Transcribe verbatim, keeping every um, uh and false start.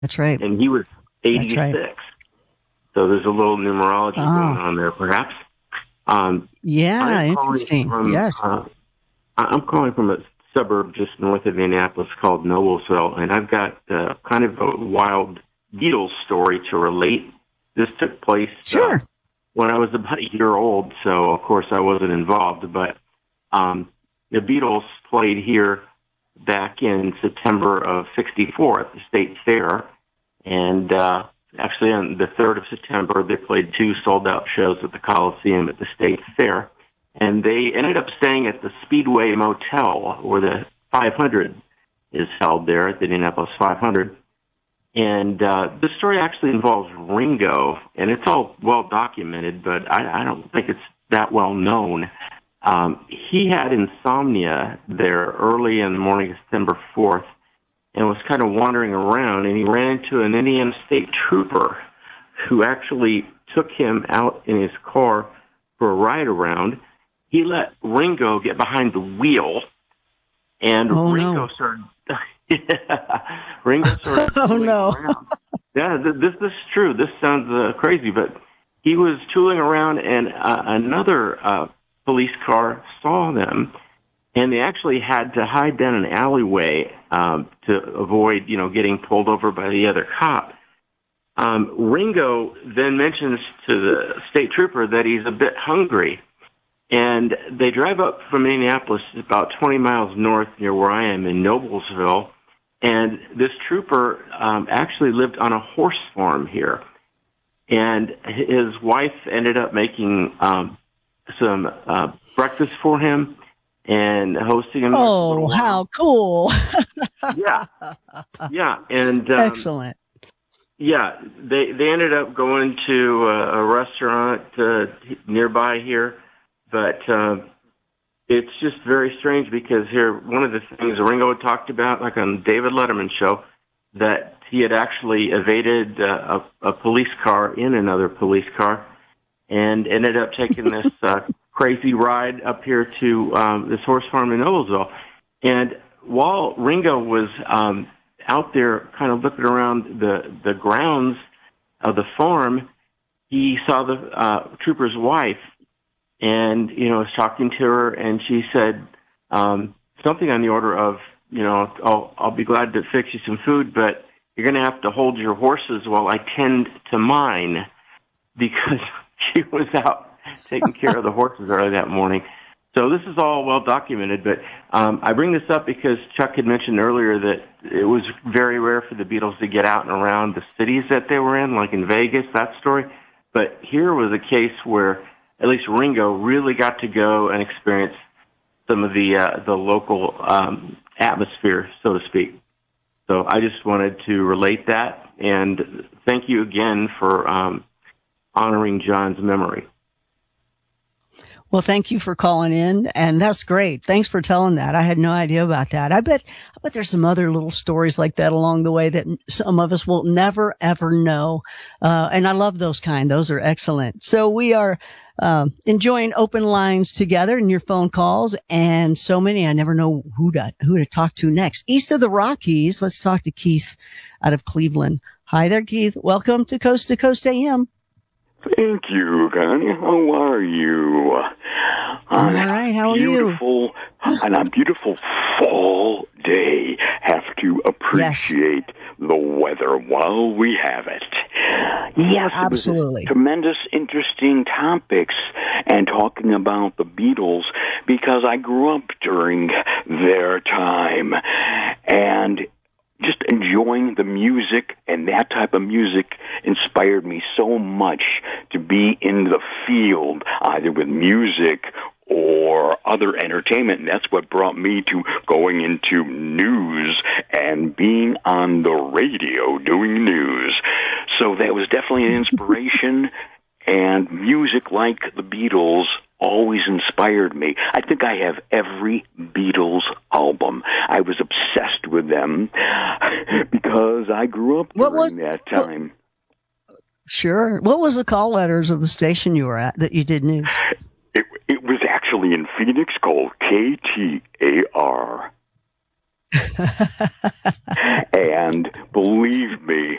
That's right. And he was eighty-six. Right. So there's a little numerology oh. going on there, perhaps. Um, yeah, interesting. From, yes. Uh, I'm calling from a suburb just north of Indianapolis called Noblesville, and I've got uh, kind of a wild Beatles story to relate. This took place sure. uh, when I was about a year old, so of course I wasn't involved, but um, the Beatles played here back in September of sixty-four at the State Fair, and uh, actually on the third of September they played two sold-out shows at the Coliseum at the State Fair. And they ended up staying at the Speedway Motel, where the five hundred is held there at the Indianapolis five hundred. And uh, the story actually involves Ringo, and it's all well documented, but I, I don't think it's that well known. Um, he had insomnia there early in the morning of September fourth, and was kind of wandering around, and he ran into an Indiana State Trooper who actually took him out in his car for a ride around. He let Ringo get behind the wheel, and oh, Ringo no. started. yeah, Ringo started. oh no! Around. Yeah, this this is true. This sounds uh, crazy, but he was tooling around, and uh, another uh, police car saw them, and they actually had to hide down an alleyway um, to avoid, you know, getting pulled over by the other cop. Um, Ringo then mentions to the state trooper that he's a bit hungry. And they drive up from Indianapolis about twenty miles north near where I am in Noblesville. And this trooper um, actually lived on a horse farm here. And his wife ended up making um, some uh, breakfast for him and hosting him. Oh, how cool. yeah. Yeah. And um, excellent. Yeah. They, they ended up going to a, a restaurant uh, nearby here. But uh, it's just very strange because here, one of the things Ringo had talked about, like on David Letterman's show, that he had actually evaded uh, a, a police car in another police car and ended up taking this uh, crazy ride up here to um, this horse farm in Noblesville. And while Ringo was um, out there kind of looking around the, the grounds of the farm, he saw the uh, trooper's wife. And, you know, I was talking to her, and she said um, something on the order of, you know, I'll, I'll be glad to fix you some food, but you're going to have to hold your horses while I tend to mine, because she was out taking care of the horses early that morning. So this is all well documented, but um, I bring this up because Chuck had mentioned earlier that it was very rare for the Beatles to get out and around the cities that they were in, like in Vegas, that story. But here was a case where at least Ringo really got to go and experience some of the uh, the local um, atmosphere, so to speak. So I just wanted to relate that, and thank you again for um, honoring John's memory. Well, thank you for calling in, and that's great. Thanks for telling that. I had no idea about that. I bet, I bet there's some other little stories like that along the way that some of us will never, ever know. Uh, and I love those kind. Those are excellent. So we are um, enjoying open lines together and your phone calls, and so many. I never know who to who to talk to next. East of the Rockies, let's talk to Keith out of Cleveland. Hi there, Keith. Welcome to Coast to Coast A M. Thank you, Connie. How are you? All right. How are beautiful, you? On a beautiful fall day, have to appreciate yes. the weather while we have it. Yes, absolutely. It was tremendous, interesting topics, and talking about the Beatles, because I grew up during their time, and just enjoying the music, and that type of music inspired me so much to be in the field, either with music or other entertainment. And that's what brought me to going into news and being on the radio doing news. So that was definitely an inspiration, and music like the Beatles always inspired me. I think I have every Beatles album. I was obsessed with them because I grew up during what was, that time. What, sure. What was the call letters of the station you were at that you did news? It, it was actually in Phoenix, called K T A R. And believe me,